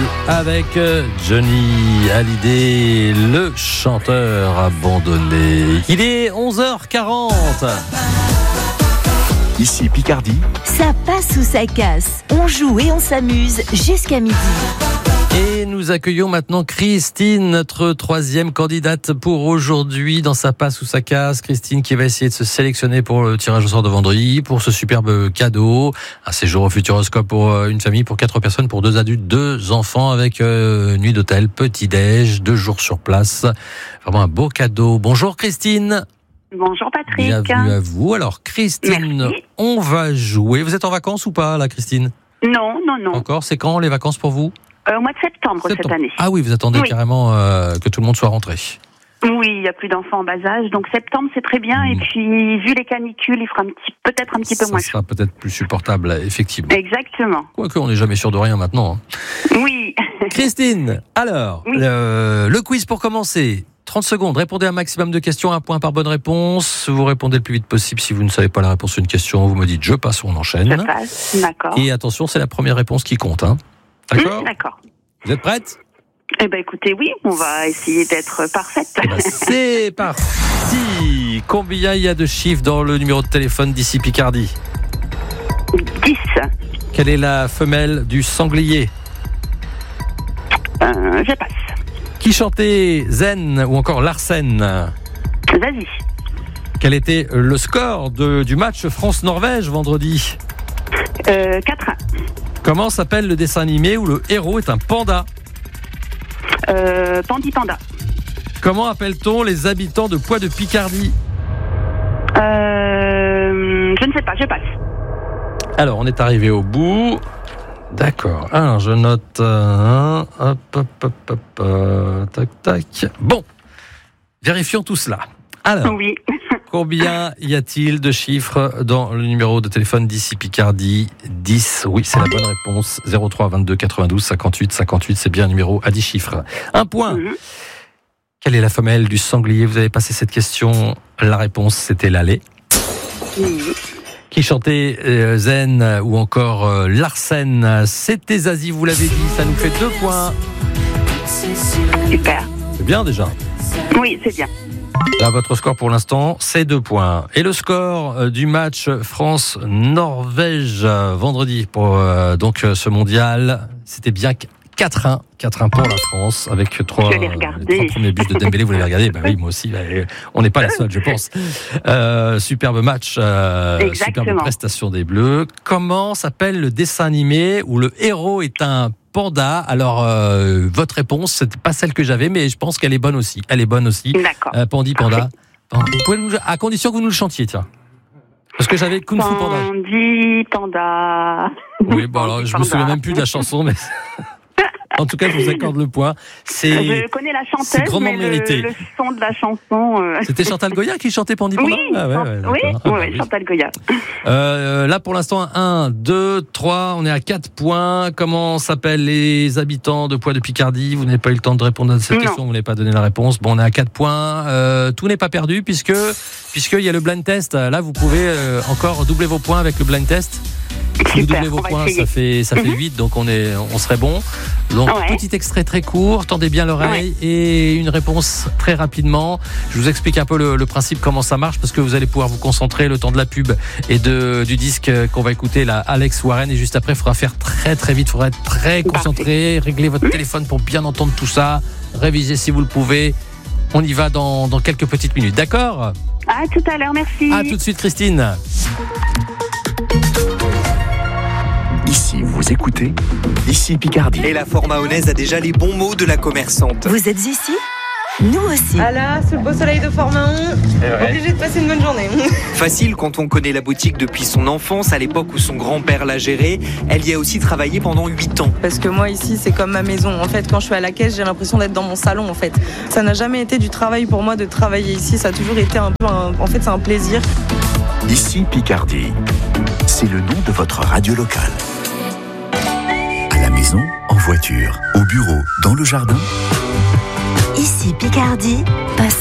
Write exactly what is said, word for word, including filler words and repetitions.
avec Johnny Hallyday, le chanteur abandonné. Il est onze heures quarante. Ici Picardie. Ça passe ou ça casse. On joue et on s'amuse jusqu'à midi. Et nous accueillons maintenant Christine, notre troisième candidate pour aujourd'hui dans Ça passe ou ça casse. Christine qui va essayer de se sélectionner pour le tirage au sort de vendredi, pour ce superbe cadeau, un séjour au Futuroscope pour une famille, pour quatre personnes, pour deux adultes, deux enfants, avec euh, nuit d'hôtel, petit-déj, deux jours sur place. Vraiment un beau cadeau. Bonjour Christine. Bonjour Patrick. Bienvenue à vous. Alors Christine, Merci. On va jouer. Vous êtes en vacances ou pas là Christine? Non, non, non. Encore, c'est quand les vacances pour vous? Euh, au mois de septembre, Septembre. cette année. Ah oui, vous attendez Oui. carrément euh, que tout le monde soit rentré. Oui, il n'y a plus d'enfants en bas âge, donc septembre c'est très bien. Mmh. Et puis, vu les canicules, il fera un petit, peut-être un petit peu Ça moins sera chaud. peut-être plus supportable, effectivement. Exactement. Quoique, on n'est jamais sûr de rien maintenant. hein. Oui. Christine, alors, Oui. le, le quiz pour commencer. trente secondes, répondez à un maximum de questions, un point par bonne réponse. Vous répondez le plus vite possible. Si vous ne savez pas la réponse à une question, vous me dites je passe ou on enchaîne. Je passe. D'accord. Et attention, c'est la première réponse qui compte. Hein. D'accord Mmh, D'accord. Vous êtes prête? Eh ben, écoutez, oui, on va essayer d'être parfaite. Eh ben, c'est parti. Combien il y a de chiffres dans le numéro de téléphone d'ici Picardie? dix. Quelle est la femelle du sanglier? Euh, je passe. Qui chantait Zen ou encore Larsen? Vas-y. Quel était le score de, du match France-Norvège vendredi? Euh, quatre. Comment s'appelle le dessin animé où le héros est un panda? Euh, Pandi Panda. Comment appelle-t-on les habitants de Poix de Picardie? Euh, je ne sais pas, je passe. Alors, on est arrivé au bout. D'accord. Alors, je note. Euh, hop, hop, hop, hop, euh, tac, tac. Bon. Vérifions tout cela. Alors, Oui. combien y a-t-il de chiffres dans le numéro de téléphone d'ici Picardie? dix. Oui, c'est la bonne réponse. zéro trois vingt-deux quatre-vingt-douze cinquante-huit cinquante-huit. C'est bien un numéro à dix chiffres. Un point. Mhm. Quelle est la femelle du sanglier? Vous avez passé cette question. La réponse, c'était l'allée. Oui. Qui chantait euh, Zen ou encore euh, Larsen? C'était Zazie, vous l'avez dit. Ça nous fait deux points. Super. C'est bien déjà. Oui, c'est bien. Là, votre score pour l'instant, c'est deux points. Et le score euh, du match France-Norvège euh, vendredi pour euh, donc euh, ce mondial, c'était bien quatre un. quatre un pour la France, avec trois, Je l'ai regardé. les trois premiers buts de Dembélé. Vous l'avez regardé? Bah oui, moi aussi. Bah, on n'est pas la seule, je pense. Euh, superbe match, euh, Exactement. superbe prestation des Bleus. Comment s'appelle le dessin animé où le héros est un panda? Alors, euh, votre réponse, c'était pas celle que j'avais, mais je pense qu'elle est bonne aussi. Elle est bonne aussi. D'accord. Euh, Pandi Panda. Vous pouvez nous- à condition que vous nous le chantiez, tiens. Parce que j'avais Kung Fu Panda. Pandi Panda. Oui, bon alors je me souviens même plus de la chanson, mais en tout cas je vous accorde le point. C'est Je connais la c'est chanteuse, grandement mais le, mérité. le son de la chanson... euh, C'était Chantal Goya qui chantait Pandi Panda. Oui, Ah ouais, ouais, oui, d'accord. Ah bah oui, oui. Chantal Goya. Euh, là pour l'instant un, deux, trois, on est à quatre points. Comment s'appellent les habitants de Poix de Picardie? Vous n'avez pas eu le temps de répondre à cette Non. question, vous n'avez pas donné la réponse. Bon, on est à quatre points. Euh, tout n'est pas perdu puisque puisqu'il y a le blind test. Là vous pouvez euh, encore doubler vos points avec le blind test. Si vous Super, doublez vos on va points, essayer. ça fait ça fait Mhm. huit, donc on est on serait bon. Donc Ouais. petit extrait très court, tendez bien l'oreille et une réponse très rapidement. Je vous explique un peu le, le principe, comment ça marche, parce que vous allez pouvoir vous concentrer le temps de la pub et de du disque qu'on va écouter, là, Alex Warren, et juste après il faudra faire très très vite, il faudra être très concentré, régler votre téléphone pour bien entendre tout ça, réviser si vous le pouvez. On y va dans, dans quelques petites minutes, d'accord? À tout à l'heure, merci. À tout de suite Christine. Ici vous écoutez. Ici Picardie. Et la Fort-Mahonaise a déjà les bons mots de la commerçante. Vous êtes ici? Nous aussi. Ah là, sous le beau soleil de Fort-Mahon, obligé de passer une bonne journée. Facile quand on connaît la boutique depuis son enfance, à l'époque où son grand-père l'a gérée. Elle y a aussi travaillé pendant huit ans. Parce que moi ici, c'est comme ma maison. En fait, quand je suis à la caisse, j'ai l'impression d'être dans mon salon. En fait, ça n'a jamais été du travail pour moi de travailler ici. Ça a toujours été un peu, un... en fait, c'est un plaisir. Ici Picardie. C'est le nom de votre radio locale. À la maison, en voiture, au bureau, dans le jardin. Ici Picardie, passe